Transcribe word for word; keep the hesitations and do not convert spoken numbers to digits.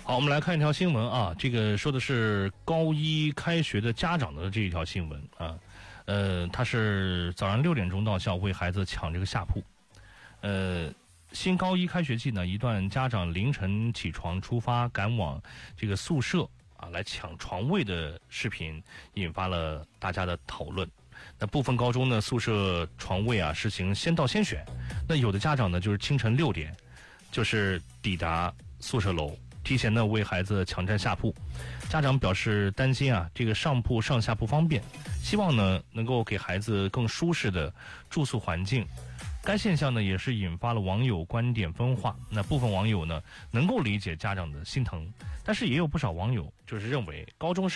好，我们来看一条新闻啊，这个说的是高一开学的家长的这一条新闻啊，呃，他是早上六点钟到校为孩子抢这个下铺，呃，新高一开学季呢，一段家长凌晨起床出发赶往这个宿舍啊来抢床位的视频，引发了大家的讨论。那部分高中呢，宿舍床位啊实行先到先选，那有的家长呢就是清晨六点，就是抵达宿舍楼。提前呢为孩子抢占下铺，家长表示担心啊这个上铺上下不方便，希望呢能够给孩子更舒适的住宿环境。该现象呢也是引发了网友观点分化，那部分网友呢能够理解家长的心疼，但是也有不少网友就是认为高中生